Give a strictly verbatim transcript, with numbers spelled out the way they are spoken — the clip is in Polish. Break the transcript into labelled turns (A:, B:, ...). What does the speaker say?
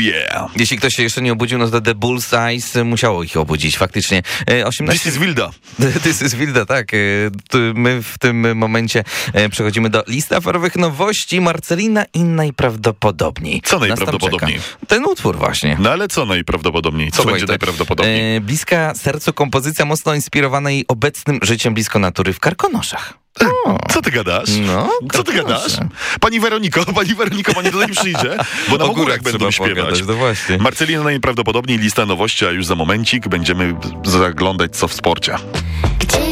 A: yeah.
B: Jeśli ktoś się jeszcze nie obudził, no to The Bullseyes musiało ich obudzić, faktycznie. osiemnaście...
A: This is Wilda.
B: This is Wilda, tak. My w tym momencie przechodzimy do listy aferowych nowości. Marcelina i najprawdopodobniej.
A: Co najprawdopodobniej?
B: Ten utwór właśnie.
A: No ale co najprawdopodobniej? Co Słuchaj, będzie to, najprawdopodobniej?
B: E, bliska sercu kompozycja, mocno inspirowana jej obecnym życiem blisko natury w Karkonoszach.
A: O. Co ty gadasz?
B: No,
A: Co ty gadasz? Pani Weroniko, pani Weroniko, pani tutaj przyjdzie, bo na Ogórach będą śpiewać.
B: Pogadać, no właśnie.
A: Marcelina najprawdopodobniej, lista nowości, a już za momencik będziemy zaglądać co w sporcie.
C: Gdzieś